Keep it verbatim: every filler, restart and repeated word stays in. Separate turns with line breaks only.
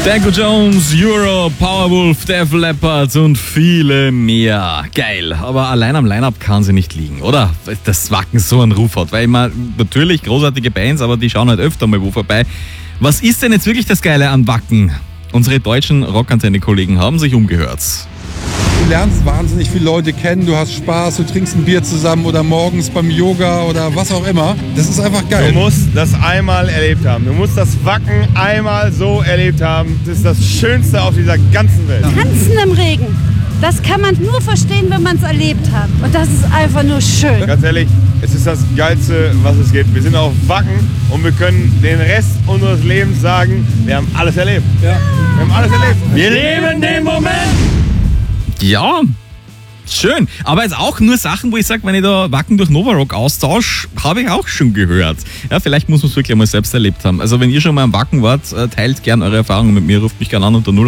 Danko Jones, Euro, Powerwolf, Def Leppard und viele mehr. Geil, aber allein am Line-Up kann sie nicht liegen, oder? Das Wacken so einen Ruf hat, weil ich meine, natürlich großartige Bands, aber die schauen halt öfter mal wo vorbei. Was ist denn jetzt wirklich das Geile an Wacken? Unsere deutschen Rockantenne-Kollegen haben sich umgehört.
Du lernst wahnsinnig viele Leute kennen, du hast Spaß, du trinkst ein Bier zusammen oder morgens beim Yoga oder was auch immer. Das ist einfach geil.
Du musst das einmal erlebt haben. Du musst das Wacken einmal so erlebt haben. Das ist das Schönste auf dieser ganzen Welt.
Tanzen im Regen, das kann man nur verstehen, wenn man es erlebt hat. Und das ist einfach nur schön.
Ganz ehrlich, es ist das Geilste, was es gibt. Wir sind auf Wacken und wir können den Rest unseres Lebens sagen, wir haben alles erlebt. Ja. Wir haben alles erlebt. Wir leben den Moment.
Ja, schön. Aber jetzt auch nur Sachen, wo ich sage, wenn ich da Wacken durch Novarock austausche, habe ich auch schon gehört. Ja, vielleicht muss man es wirklich mal selbst erlebt haben. Also wenn ihr schon mal am Wacken wart, teilt gerne eure Erfahrungen mit mir, ruft mich gerne an unter null